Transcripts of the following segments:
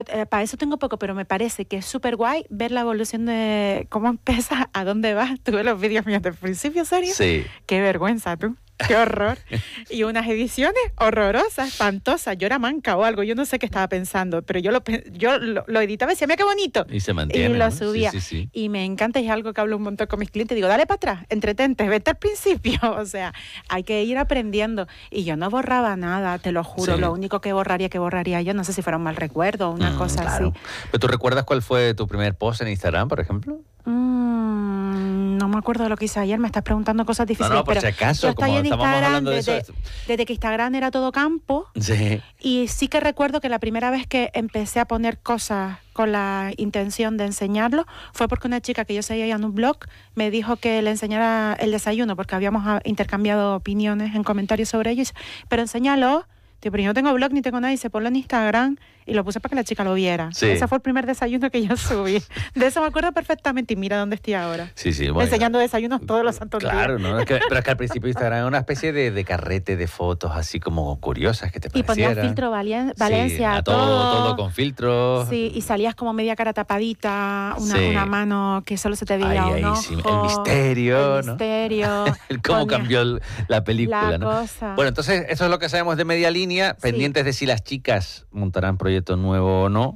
Para eso tengo poco, pero me parece que es súper guay ver la evolución de cómo empieza, a dónde vas. Tuve los vídeos míos del principio, ¿serio? Sí. Qué vergüenza, tú. Qué horror. Y unas ediciones horrorosas, espantosas. Yo era manca o algo, yo no sé qué estaba pensando, pero yo lo editaba y decía, mira qué bonito. Y se mantiene, y lo ¿no? subía. Sí, sí, sí. Y me encanta, y es algo que hablo un montón con mis clientes. Digo, dale para atrás, entretente, vete al principio. O sea, hay que ir aprendiendo. Y yo no borraba nada, te lo juro. Sí. Lo único que borraría yo, no sé si fuera un mal recuerdo o una cosa claro. así. ¿Pero tú recuerdas cuál fue tu primer post en Instagram, por ejemplo? No me acuerdo de lo que hice ayer, me estás preguntando cosas difíciles. No, por pero si acaso, yo estoy como en estábamos Instagram hablando de eso. desde que Instagram era todo campo. Sí. Y sí que recuerdo que la primera vez que empecé a poner cosas con la intención de enseñarlo fue porque una chica que yo seguía en un blog me dijo que le enseñara el desayuno, porque habíamos intercambiado opiniones en comentarios sobre ello. Pero enséñalo. Tío, pero yo no tengo blog ni tengo nada, y se ponlo en Instagram, y lo puse para que la chica lo viera. Sí. Ese fue el primer desayuno que yo subí. De eso me acuerdo perfectamente, y mira dónde estoy ahora. Sí, sí. Bueno, enseñando desayunos todos los santos días. Claro, ¿no? Pero es que al principio Instagram era una especie de carrete de fotos así como curiosas que te Y parecieran. ponías filtro Valencia, sí, a todo con filtros. Sí, y salías como media cara tapadita, una mano que solo se te veía un ojo. Sí, el misterio, el misterio. Cómo cambió la película, la ¿no? cosa. Bueno, entonces eso es lo que sabemos de Media Línea, pendientes de si las chicas montarán proyecto nuevo o no.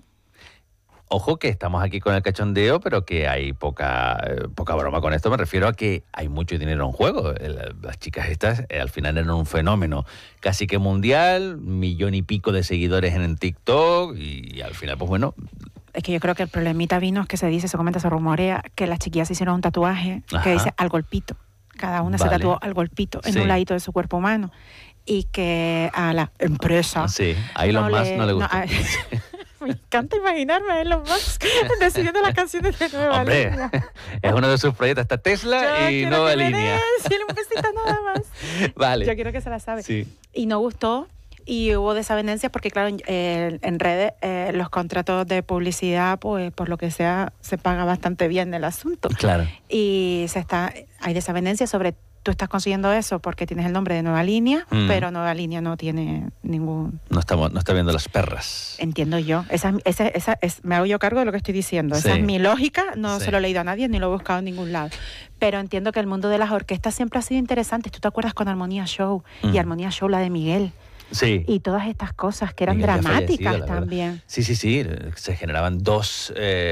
Ojo que estamos aquí con el cachondeo, pero que hay poca broma con esto. Me refiero a que hay mucho dinero en juego. Las chicas estas al final eran un fenómeno casi que mundial, 1,5 millones de seguidores en el TikTok y al final, pues bueno... Es que yo creo que el problemita vino es que se comenta, se rumorea que las chiquillas se hicieron un tatuaje Ajá. que dice al golpito. Cada una se tatuó al golpito en un ladito de su cuerpo humano. Y que a la empresa... Sí, a Elon Musk no le gusta. Me encanta imaginarme a Elon Musk decidiendo las canciones de Nueva Línea. Es uno de sus proyectos, está Tesla y Nueva Línea. Sí, un besito nada más. Vale. Yo quiero que se la sabe. Sí. Y no gustó. Y hubo desavenencias porque, claro, en redes los contratos de publicidad, pues por lo que sea, se paga bastante bien el asunto. Claro. Y hay desavenencias sobre... Tú estás consiguiendo eso porque tienes el nombre de Nueva Línea, pero Nueva Línea no tiene ningún... No está viendo las perras. Entiendo yo. Me hago yo cargo de lo que estoy diciendo. Sí. Esa es mi lógica. No Sí. se lo he leído a nadie ni lo he buscado en ningún lado. Pero entiendo que el mundo de las orquestas siempre ha sido interesante. ¿Tú te acuerdas con Armonía Show? Y Armonía Show, la de Miguel. Sí. Y todas estas cosas que eran Miguel ya dramáticas fallecido, también. Sí. Se generaban dos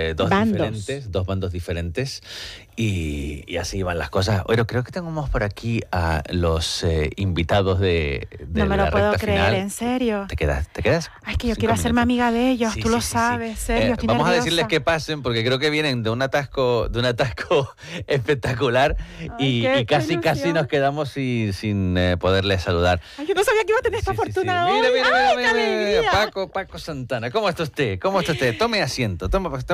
bandos diferentes y así iban las cosas. Oye, creo que tenemos por aquí a los invitados de No me la lo puedo recta creer, final. ¿en serio? ¿Te quedas? Ay, es que yo 5 quiero hacerme minutos. amiga de ellos, Sí, tú sí, lo sí, sabes, sí. serio, estoy Vamos a nerviosa. decirles que pasen porque creo que vienen de un atasco espectacular. Ay, y casi ilusión. nos quedamos sin poderles saludar. Ay, yo no sabía que iba a tener esta fortuna hoy. Mira, ¡Ay, qué alegría! Paco Santana, ¿cómo está usted? Tome asiento.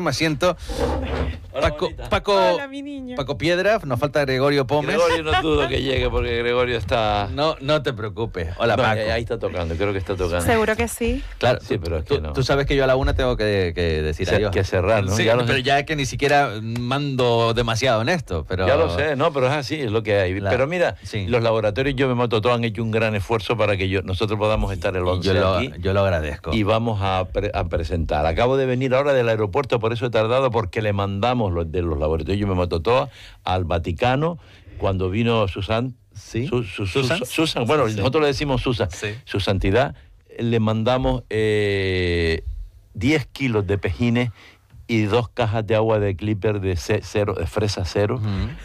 Hola, Paco, Hola, mi niño. Paco Piedra, nos falta Gregorio Pómez. Gregorio no dudo que llegue porque Gregorio está... No te preocupes. Hola, No, Paco. ahí está tocando, creo que está tocando. Seguro que sí. Claro, Sí, pero es que no. Tú sabes que yo a la 1 tengo que decir adiós. Que cerrar, ¿no? Sí, Ya lo pero sé. ya que ni siquiera mando demasiado en esto. Pero... Ya lo sé, no, pero es así, es lo que hay. Claro, Pero mira, sí. los laboratorios Yo Me Mato Todo han hecho un gran esfuerzo para que nosotros podamos estar el 11 aquí. Yo lo agradezco. Y vamos a presentar. Acabo de venir ahora del aeropuerto, por eso he tardado, porque le mandamos de los laboratorios Yo Me Mato Todo al Vaticano cuando vino Susan. ¿Sí? Susan, bueno, Sí. nosotros le decimos Susan. Sí. Su santidad, le mandamos 10 kilos de pejines y 2 cajas de agua de Clipper de fresa cero.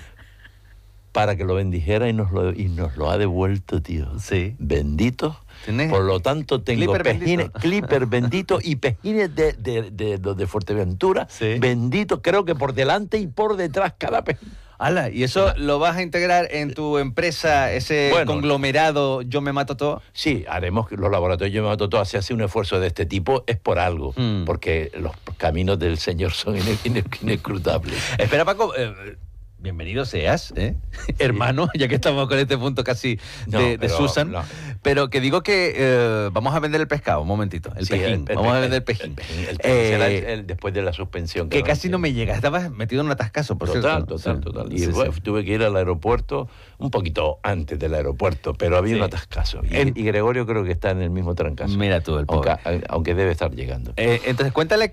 Para que lo bendijera y nos lo ha devuelto, tío. Sí. Bendito. ¿Tienes? Por lo tanto, tengo Clipper pejines, bendito. Clipper bendito y pejines de Fuerteventura. Sí. Bendito, creo que por delante y por detrás cada pejín. Ala, ¿y eso lo vas a integrar en tu empresa, ese conglomerado Yo Me Mato Todo? Sí, haremos que los laboratorios Yo Me Mato Todo, si hace un esfuerzo de este tipo, es por algo, porque los caminos del Señor son inescrutables. Espera, Paco, bienvenido seas, hermano, ya que estamos con este punto casi de pero, Susan. no. Pero que digo que vamos a vender el pescado, un momentito, el Sí, pejín. Vamos a vender el pejín. El pejín será después de la suspensión. Que casi no me llega. Estabas metido en un atascazo, por cierto. Total. Y Sí, bueno, sí. tuve que ir al aeropuerto, un poquito antes del aeropuerto, pero había Sí. un atascazo. Y Gregorio creo que está en el mismo trancazo. Mira tú, el pobre. Aunque debe estar llegando. Entonces, cuéntale